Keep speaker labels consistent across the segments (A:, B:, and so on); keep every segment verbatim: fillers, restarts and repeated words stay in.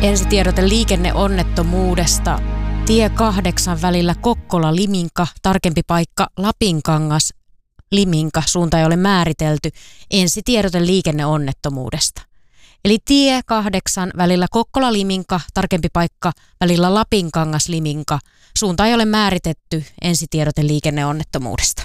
A: Ensitiedote liikenneonnettomuudesta. Tie kahdeksan välillä Kokkola-Liminka, tarkempi paikka Lapinkangas, Liminka, suunta ei ole määritelty. Ensitiedote liikenneonnettomuudesta. Eli tie kahdeksan välillä Kokkola-Liminka, tarkempi paikka välillä Lapinkangas, Liminka, suunta ei ole määritetty. Ensitiedote liikenneonnettomuudesta.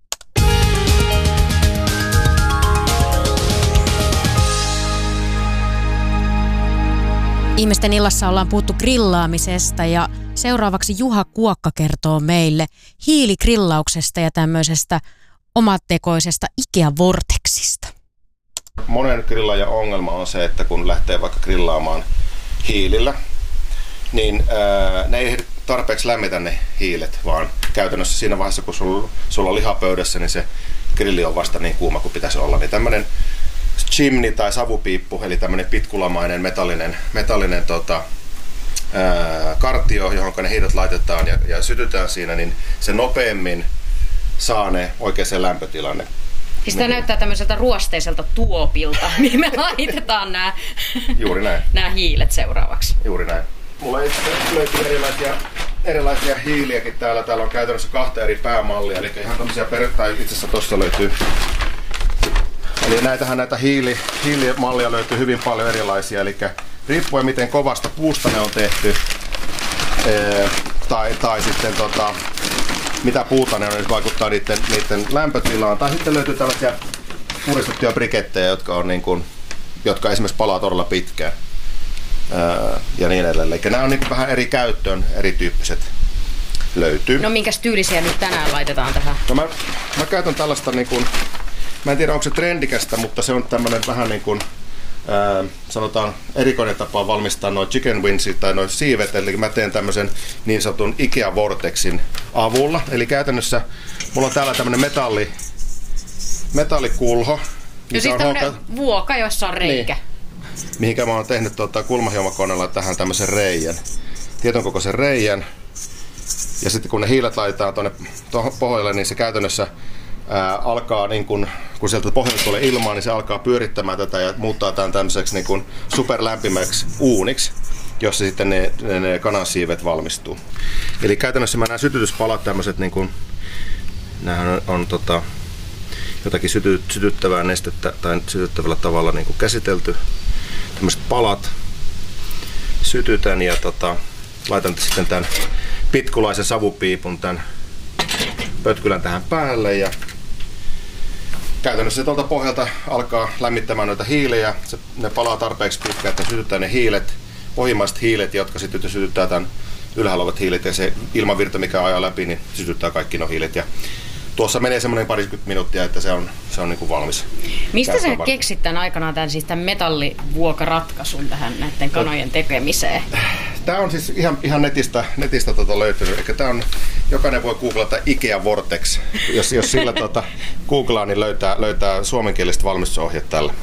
A: Ihmisten illassa ollaan puhuttu grillaamisesta ja seuraavaksi Juha Kuokka kertoo meille hiiligrillauksesta ja tämmöisestä omatekoisesta Ikea-vorteksista.
B: Monen grillaajan ongelma on se, että kun lähtee vaikka grillaamaan hiilillä, niin ää, ne ei tarpeeksi lämmitä ne hiilet, vaan käytännössä siinä vaiheessa, kun sulla, sulla on liha pöydässä, niin se grilli on vasta niin kuuma kuin pitäisi olla. Niin tämmöinen chimney tai savupiippu, eli tämmöinen pitkulamainen metallinen, metallinen tota, ää, kartio, johon ne hiilet laitetaan ja, ja sytytään siinä, niin se nopeammin saa ne oikeaan lämpötilanne.
A: Siis tämä näyttää tämmöiseltä ruosteiselta tuopilta, mihin me laitetaan nämä,
B: Juuri näin.
A: nämä hiilet seuraavaksi.
B: Juuri näin. Mulla löytyy erilaisia, erilaisia hiiliäkin täällä. Täällä on käytännössä kahta eri päämallia, eli ihan tämmöisiä per... tai itse asiassa tossa löytyy. Eli näitähän näitä hiili, hiilimallia löytyy hyvin paljon erilaisia, eli riippuen miten kovasta puusta ne on tehty, ee, tai, tai sitten tota, mitä puuta ne on, niin vaikuttaa niiden, niiden lämpötilaan. Tai sitten löytyy tällaisia puristettuja brikettejä, jotka, on niin kuin, jotka esimerkiksi palaa todella pitkään. Ää, ja niin edelleen. Eli nämä on niin kuin vähän eri käyttöön, erityyppiset löytyy.
A: No minkäs tyylisiä nyt tänään laitetaan tähän?
B: No mä, mä käytän tällaista, niin kuin, mä en tiedä onko se trendikästä, mutta se on tämmöinen vähän niin kuin, ää, sanotaan erikoinen tapa valmistaa noin chicken wingsit tai noin siivet. Eli mä teen tämmöisen niin sanotun Ikea-vortexin avulla. Eli käytännössä mulla on täällä tämmöinen metalli, metallikulho.
A: Ja siis tämmöinen honka... vuoka, jossa on reikä. Niin.
B: Mihinkä mä oon tehnyt tuota, kulmahiomakoneella tähän tämmöisen reijän, tietyn kokoisen reijän. Ja sitten kun ne hiilet laitetaan tuonne pohjalle, niin se käytännössä ää, alkaa, niin kun, kun sieltä pohjalta tulee ilmaa, niin se alkaa pyörittämään tätä ja muuttaa tämän tämmöiseksi niin kun superlämpimäksi uuniksi, jossa sitten ne, ne, ne kanansiivet valmistuu. Eli käytännössä mä nämä sytytyspalat tämmöiset, niin kun, nämähän on, on tota, jotakin syty, sytyttävää nestettä tai sytyttävällä tavalla niin kun käsitelty. Tämmöiset palat sytytän ja tota, laitan sitten tämän pitkulaisen savupiipun tämän pötkylän tähän päälle ja käytännössä tuolta pohjalta alkaa lämmittämään noita hiilejä. Se, ne palaa tarpeeksi pitkään, että sytytään ne hiilet, pohjimmaiset hiilet, jotka sitten sytyttää tämän ylhäällä olevat hiilet ja se ilmavirta, mikä ajaa läpi, niin sytyttää kaikki nuo hiilet. Ja tuossa menee semmoinen parikymmentä minuuttia, että se on, se on niin kuin valmis.
A: Mistä sä keksit tämän aikanaan tämän, siis tämän metallivuokaratkaisun tähän näiden kanojen tekemiseen?
B: Tämä on siis ihan, ihan netistä, netistä tota löytynyt. Eli tämä on, jokainen voi googlata Ikea Vortex. Jos, jos sillä tota, googlaa, niin löytää, löytää suomenkieliset valmistusohjeet tällä.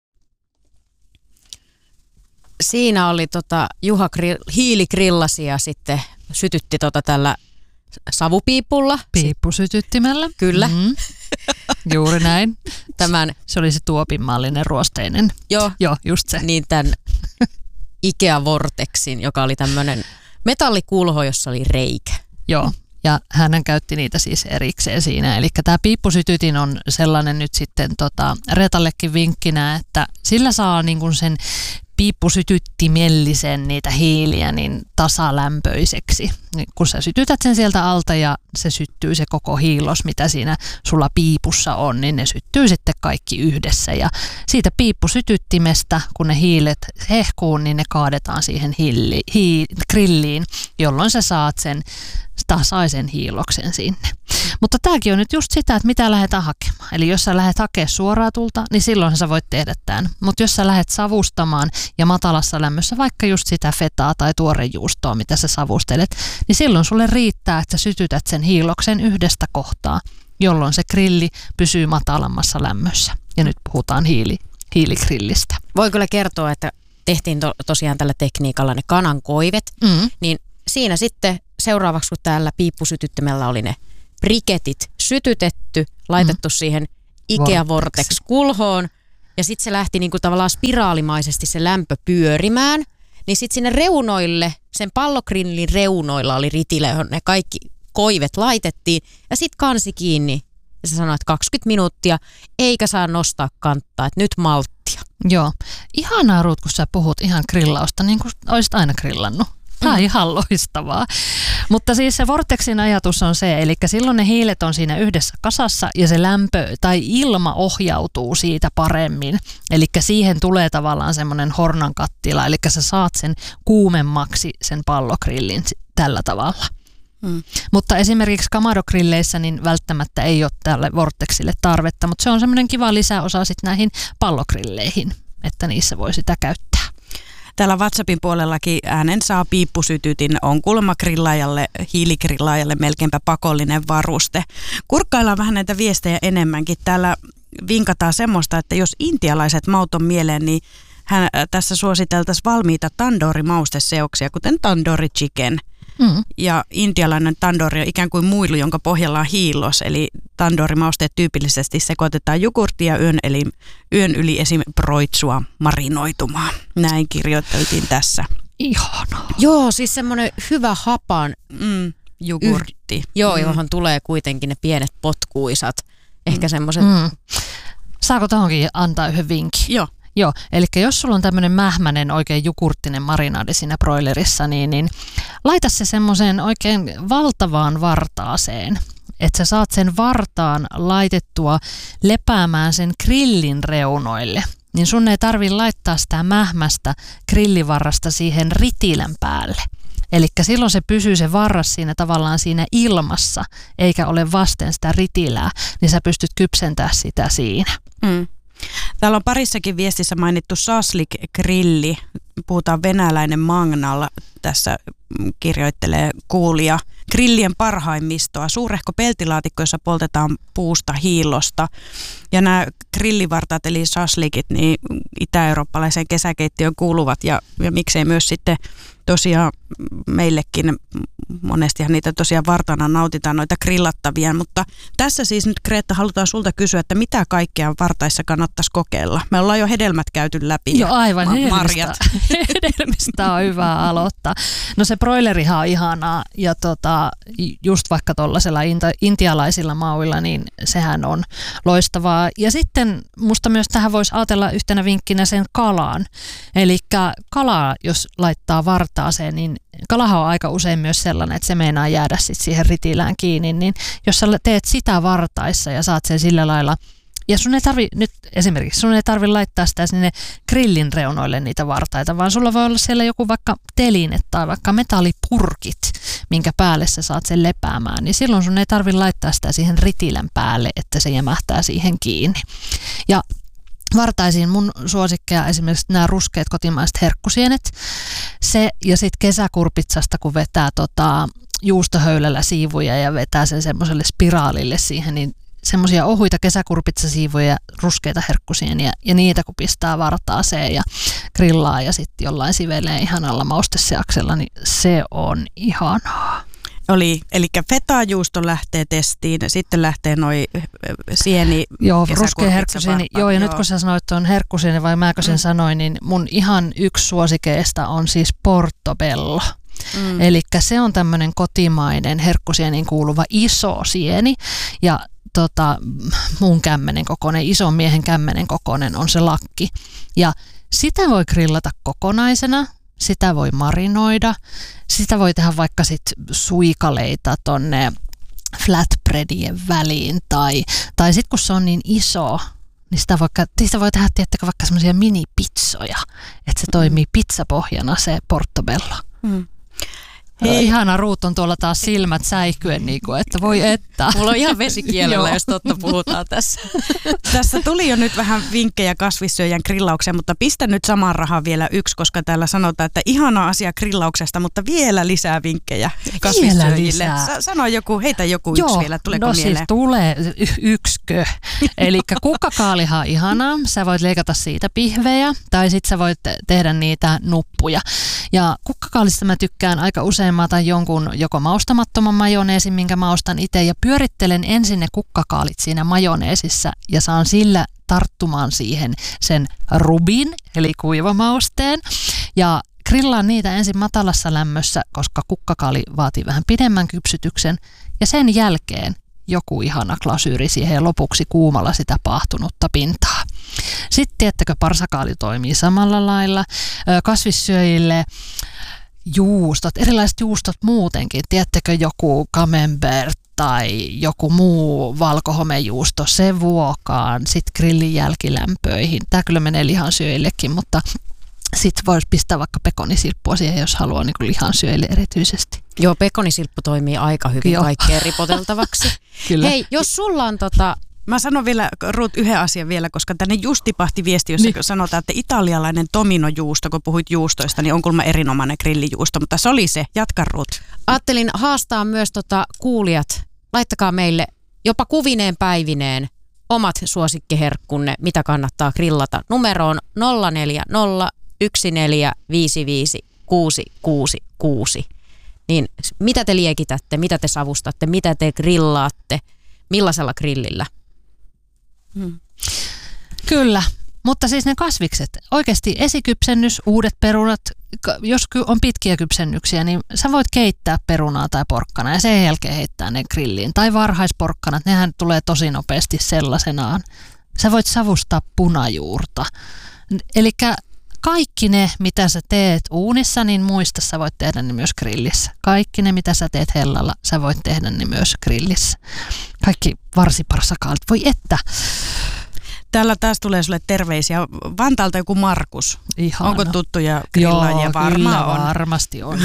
A: Siinä oli tota, Juha grill, hiiligrillasi ja sitten sytytti tota tällä savupiipulla.
C: Piippusytyttimellä.
A: Kyllä. Mm-hmm.
C: Juuri näin.
A: Tämän,
C: se oli se tuopinmallinen ruosteinen.
A: Joo.
C: Joo, just se.
A: Niin tämän Ikea-vortexin, joka oli tämmöinen metallikulho, jossa oli reikä.
C: Joo. Ja hän käytti niitä siis erikseen siinä. Eli tämä piippusytytin on sellainen nyt sitten tota, Reetallekin vinkkinä, että sillä saa niin kuin sen piippusytyttimellisen niitä hiiliä niin tasalämpöiseksi. Kun sä sytytät sen sieltä alta ja se syttyy se koko hiilos, mitä siinä sulla piipussa on, niin ne syttyy sitten kaikki yhdessä. Ja siitä piippusytyttimestä, kun ne hiilet hehkuu, niin ne kaadetaan siihen hiili, hii, grilliin, jolloin sä saat sen tasaisen hiiloksen sinne. Mutta tämäkin on nyt just sitä, että mitä lähdetään hakemaan. Eli jos sä lähdet hakemaan suoraa tulta, niin silloin sä voit tehdä tämän. Mutta jos sä lähdet savustamaan ja matalassa lämmössä vaikka just sitä fetaa tai tuorejuustoa, mitä sä savustelet, niin silloin sulle riittää, että sä sytytät sen hiiloksen yhdestä kohtaa, jolloin se grilli pysyy matalammassa lämmössä. Ja nyt puhutaan hiili, hiiligrillistä.
A: Voi kyllä kertoa, että tehtiin to- tosiaan tällä tekniikalla ne kanankoivet, mm. niin siinä sitten seuraavaksi, kun täällä piippusytyttimellä oli ne briketit sytytetty, laitettu mm. siihen Ikea Vortex-kulhoon ja sitten se lähti niinku tavallaan spiraalimaisesti se lämpö pyörimään, niin sitten sinne reunoille, sen pallokrillin reunoilla oli ritilä, johon ne kaikki koivet laitettiin ja sitten kansi kiinni. Ja sä sanoit kaksikymmentä minuuttia, eikä saa nostaa kanttaa, että nyt malttia.
C: Joo. Ihanaa, Ruut, kun sä puhut ihan grillausta, niin kuin olisit aina grillannut. Tämä on mm. ihan loistavaa. Mutta siis se Vortexin ajatus on se, eli silloin ne hiilet on siinä yhdessä kasassa ja se lämpö tai ilma ohjautuu siitä paremmin. Eli siihen tulee tavallaan semmoinen hornankattila, eli sä saat sen kuumemmaksi sen pallokrillin tällä tavalla. Mm. Mutta esimerkiksi Kamado-grilleissä niin välttämättä ei ole tälle Vortexille tarvetta, mutta se on semmoinen kiva lisäosa sitten näihin pallogrilleihin, että niissä voi sitä käyttää.
D: Täällä WhatsAppin puolellakin äänen saa piippusytytin, on kuulemma grillaajalle, hiiligrillaajalle melkeinpä pakollinen varuste. Kurkkaillaan vähän näitä viestejä enemmänkin. Täällä vinkataan semmoista, että jos intialaiset maut on mieleen, niin hän tässä suositeltaisiin valmiita tandoori-mausteseoksia, kuten tandoori chicken. Mm. Ja intialainen tandoori on ikään kuin muilu, jonka pohjalla on hiillos, eli tandoori-mausteet tyypillisesti sekoitetaan jogurttia yön, eli yön yli esim. Broitsua marinoitumaan. Näin kirjoiteltiin tässä.
C: Ihanaa.
A: Joo, siis semmoinen hyvä hapan
D: mm, jogurtti.
A: Yh, joo, mm. johon tulee kuitenkin ne pienet potkuisat. Ehkä mm. semmoiset.
C: Mm. Saako tohonkin antaa yhden vinkin?
D: Joo.
C: Joo, eli jos sulla on tämmöinen mähmäinen oikein jogurttinen marinaadi siinä broilerissa, niin, niin laita se semmoiseen oikein valtavaan vartaaseen, että sä saat sen vartaan laitettua lepäämään sen grillin reunoille. Niin sun ei tarvitse laittaa sitä mähmästä grillivarrasta siihen ritilän päälle. Eli silloin se pysyy se varras siinä tavallaan siinä ilmassa, eikä ole vasten sitä ritilää, niin sä pystyt kypsentämään sitä siinä.
D: Mm. Täällä on parissakin viestissä mainittu shashlik-grilli. Puhutaan venäläinen Magnal. Tässä kirjoittelee kuulija. Grillien parhaimmistoa. Suurehko peltilaatikko, jossa poltetaan puusta hiillosta. Ja nämä grillivartaat eli shashlikit niin itä-eurooppalaiseen kesäkeittiöön kuuluvat. Ja, ja miksei myös sitten tosiaan meillekin, monestihan niitä tosiaan vartana nautitaan noita grillattavia, mutta tässä siis nyt Greta halutaan sulta kysyä, että mitä kaikkea vartaissa kannattaisi kokeilla. Me ollaan jo hedelmät käyty läpi.
C: Joo, aivan,
D: ma-
C: hedelmistä, hedelmistä on hyvä aloittaa. No se broilerihan on ihanaa ja tota, just vaikka tuollaisella intialaisilla mauilla, niin sehän on loistavaa. Ja sitten musta myös tähän voisi ajatella yhtenä vinkkinä sen kalaan. Eli kalaa, jos laittaa vartaaseen, niin kalahan on aika usein myös sellainen, että se meinaa jäädä sit siihen ritilään kiinni, niin jos sä teet sitä vartaissa ja saat sen sillä lailla, ja sun ei tarvi, nyt esimerkiksi sun ei tarvi laittaa sitä sinne grillin reunoille niitä vartaita, vaan sulla voi olla siellä joku vaikka teline tai vaikka metallipurkit, minkä päälle sä saat sen lepäämään, niin silloin sun ei tarvi laittaa sitä siihen ritilän päälle, että se jämähtää siihen kiinni. Ja vartaisiin mun suosikkeja esimerkiksi nämä ruskeat kotimaiset herkkusienet. Se ja sitten kesäkurpitsasta, kun vetää tota juustohöylällä siivuja ja vetää sen semmoiselle spiraalille siihen, niin semmoisia ohuita kesäkurpitsasiivuja, ruskeita herkkusieniä ja niitä kun pistää vartaaseen ja grillaa ja sitten jollain sivelee ihanalla mausteseaksella, niin se on ihanaa.
D: Oli, eli fetajuusto lähtee testiin, sitten lähtee noi sieni.
C: Joo, ruskea herkkusieni. Joo, ja joo. Nyt kun sä sanoit tuon herkkusieni, vai mäkö sen mm. sanoin, niin mun ihan yksi suosikeista on siis portobello. Mm. Eli se on tämmöinen kotimainen herkkusieniin kuuluva iso sieni, ja tota, mun kämmenen kokoinen, ison miehen kämmenen kokoinen on se lakki. Ja sitä voi grillata kokonaisena. Sitä voi marinoida, sitä voi tehdä vaikka sit suikaleita tonne flatbreadien väliin tai, tai sitten kun se on niin iso, niin sitä voi, sitä voi tehdä tiettäkö vaikka semmoisia minipizzoja, että se toimii pizzapohjana se portobello. Mm. Hei. Ihana, Ruut on tuolla taas silmät säihkyen, niin kuin, että voi että.
A: Mulla on ihan vesikielellä, jos totta puhutaan tässä.
D: Tässä tuli jo nyt vähän vinkkejä kasvissyöjän grillaukseen, mutta pistä nyt saman rahan vielä yksi, koska täällä sanotaan, että ihana asia grillauksesta, mutta vielä lisää vinkkejä kasvissyöjille. Sano joku, heitä joku
C: Joo,
D: yksi vielä, tuleeko
C: no
D: mieleen?
C: Siis tulee yksikö. Eli kukkakaalihan on ihanaa, sä voit leikata siitä pihvejä tai sit sä voit tehdä niitä nuppuja. Ja kukkakaalista mä tykkään aika usein, mä otan jonkun joko maustamattoman majoneesin, minkä maustan itse, ja pyörittelen ensin ne kukkakaalit siinä majoneesissa ja saan sillä tarttumaan siihen sen rubin, eli kuivamausteen. Ja grillaa niitä ensin matalassa lämmössä, koska kukkakaali vaatii vähän pidemmän kypsytyksen. Ja sen jälkeen joku ihana glasyyri siihen lopuksi kuumalla sitä paahtunutta pintaa. Sitten tiettäkö, parsakaali toimii samalla lailla. Kasvissyöjille juustot, erilaiset juustot muutenkin. Tiedättekö, joku camembert tai joku muu valkohomejuusto, se vuokaan sitten grillin jälkilämpöihin. Tämä kyllä menee lihansyöjillekin, mutta sitten voisi pistää vaikka pekonisilppua siihen, jos haluaa niin kuin lihansyöjille erityisesti.
A: Joo, pekonisilppu toimii aika hyvin Joo. kaikkeen ripoteltavaksi.
C: Kyllä.
A: Hei, jos sulla on tota...
D: Mä sanon vielä, Ruth, yhden asian vielä, koska tänne just tipahti viesti, jossa niin. sanotaan, että italialainen tominojuusto, kun puhuit juustoista, niin on kuulemma erinomainen grillijuusto, mutta se oli se. Jatka, Ruth.
A: Ajattelin haastaa myös tota kuulijat. Laittakaa meille jopa kuvineen päivineen omat suosikkiherkkunne, mitä kannattaa grillata. Numero on nolla neljä nolla yksi neljä viisi viisi kuusi kuusi kuusi. Niin mitä te liekitätte, mitä te savustatte, mitä te grillaatte, millaisella grillillä?
C: Hmm. Kyllä, mutta siis ne kasvikset, oikeasti esikypsennys, uudet perunat, jos on pitkiä kypsennyksiä, niin sä voit keittää perunaa tai porkkana ja sen jälkeen heittää ne grilliin. Tai varhaisporkkanat, nehän tulee tosi nopeasti sellaisenaan. Sä voit savustaa punajuurta. Elikkä kaikki ne, mitä sä teet uunissa, niin muista sä voit tehdä ne myös grillissä. Kaikki ne, mitä sä teet hellalla, sä voit tehdä ne myös grillissä. Kaikki varsiparsakaalit. Voi että.
D: Täällä taas tulee sulle terveisiä. Vantaalta joku Markus.
C: Ihana.
D: Onko tuttuja grillaajia?
C: Joo,
D: Varmaan
C: kyllä
D: on.
C: varmasti on.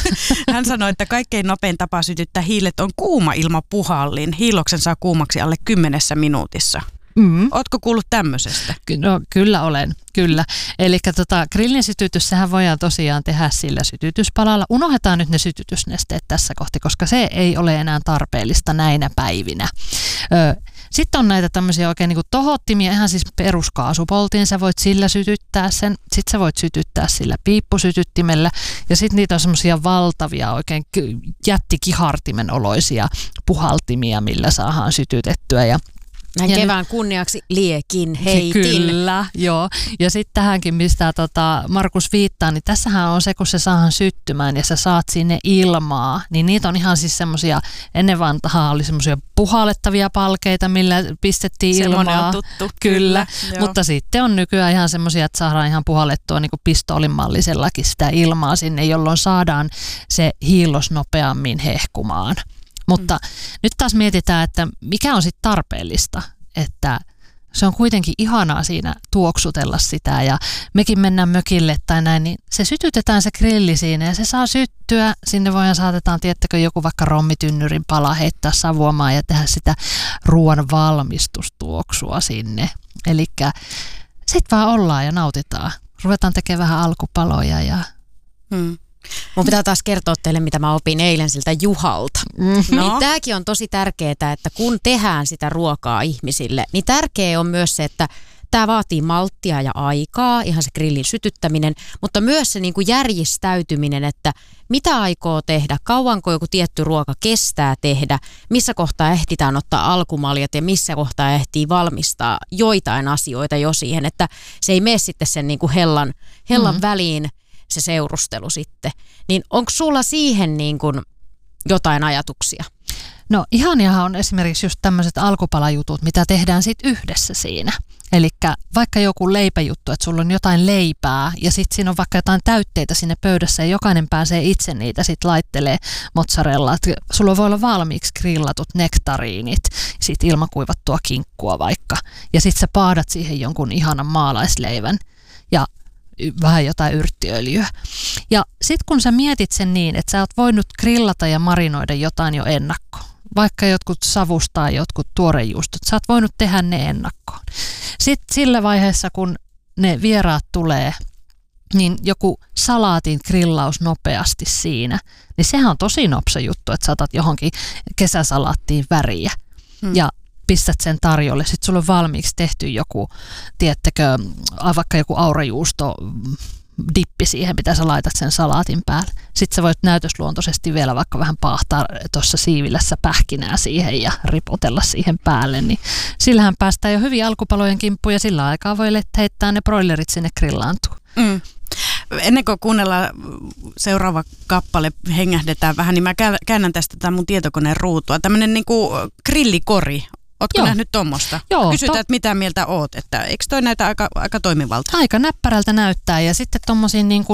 D: Hän sanoi, että kaikkein nopein tapa sytyttää hiilet on kuuma ilma puhallin. Hiiloksen saa kuumaksi alle kymmenessä minuutissa. Mm. Ootko kuullut tämmöisestä?
C: No, kyllä olen, kyllä. Eli tota, grillin sytytys, sehän voidaan tosiaan tehdä sillä sytytyspalalla. Unohdetaan nyt ne sytytysnesteet tässä kohti, koska se ei ole enää tarpeellista näinä päivinä. Ö, Sitten on näitä tämmöisiä oikein niin kuin tohottimia, ihan siis peruskaasupoltiin, sä voit sillä sytyttää sen. Sitten sä voit sytyttää sillä piippusytyttimellä. Ja sitten niitä on semmoisia valtavia, oikein jättikihartimen oloisia puhaltimia, millä saadaan sytytettyä. Ja
A: näin ja kevään nyt kunniaksi liekin heitin.
C: Kyllä, joo. Ja sitten tähänkin, mistä tota Markus viittaa, niin tässähän on se, kun se saadaan syttymään ja sä saat sinne ilmaa, niin niitä on ihan siis semmoisia, ennen vanhaa oli semmoisia puhallettavia palkeita, millä pistettiin
D: semmoinen
C: ilmaa.
D: On tuttu.
C: Kyllä, kyllä. Mutta sitten on nykyään ihan semmoisia, että saadaan ihan puhallettua niin kuin pistoolinmallisellakin sitä ilmaa sinne, jolloin saadaan se hiillos nopeammin hehkumaan. Mutta mm. nyt taas mietitään, että mikä on sitten tarpeellista, että se on kuitenkin ihanaa siinä tuoksutella sitä ja mekin mennään mökille tai näin, niin se sytytetään se grilli siinä ja se saa syttyä. Sinne voidaan saatetaan, tiettäkö, joku vaikka rommitynnyrin pala heittää savuamaan ja tehdä sitä ruoan valmistustuoksua sinne. Elikkä sitten vaan ollaan ja nautitaan. Ruvetaan tekemään vähän alkupaloja ja
A: mm. Mun pitää taas kertoa teille, mitä mä opin eilen siltä Juhalta. Mm-hmm. No. Niin tääkin on tosi tärkeää, että kun tehdään sitä ruokaa ihmisille, niin tärkeää on myös se, että tämä vaatii malttia ja aikaa, ihan se grillin sytyttäminen, mutta myös se niin kuin järjistäytyminen, että mitä aikoo tehdä, kauanko joku tietty ruoka kestää tehdä, missä kohtaa ehtitään ottaa alkumaljat ja missä kohtaa ehtii valmistaa joitain asioita jo siihen, että se ei mene sitten sen niin kuin hellan, hellan mm-hmm. väliin se seurustelu sitten. Niin onko sulla siihen niin kuin jotain ajatuksia?
C: No ihaniahan on esimerkiksi just tämmöiset alkupalajutut, mitä tehdään sitten yhdessä siinä. Eli vaikka joku leipäjuttu, että sulla on jotain leipää ja sitten siinä on vaikka jotain täytteitä sinne pöydässä ja jokainen pääsee itse niitä sitten laittelee mozzarellaa. Sulla voi olla valmiiksi grillatut nektariinit, sitten ilmakuivattua kinkkua vaikka ja sitten sä paadat siihen jonkun ihanan maalaisleivän ja vähän jotain yrttiöljyä. Ja sitten kun sä mietit sen niin, että sä oot voinut grillata ja marinoida jotain jo ennakkoon, vaikka jotkut savustaa jotkut tuorejuustot, sä oot voinut tehdä ne ennakkoon. Sitten sillä vaiheessa, kun ne vieraat tulee, niin joku salaatin grillaus nopeasti siinä, niin sehän on tosi nopsa juttu, että saatat johonkin kesäsalaattiin väriä. Hmm. Ja pistät sen tarjolle. Sitten sulla on valmiiksi tehty joku, tiedättekö, vaikka joku aurajuusto dippi siihen, mitä sä laitat sen salaatin päälle. Sitten sä voit näytösluontoisesti vielä vaikka vähän paahtaa tuossa siivilässä pähkinää siihen ja ripotella siihen päälle. Niin sillähän päästään jo hyvin alkupalojen kimppuun ja sillä aikaa voi heittää ne broilerit sinne grillaantuun. Mm.
D: Ennen kuin kuunnellaan seuraava kappale, hengähdetään vähän, niin mä käännän tästä tämän mun tietokoneen ruutua. Tämmöinen niin kuin grillikori. Ootko
C: Joo.
D: nähnyt tuommoista?
C: Joo,
D: Kysytään,
C: to-
D: että mitä mieltä oot, että eikö toi näitä aika, aika toimivalta?
C: Aika näppärältä näyttää ja sitten tommosia niin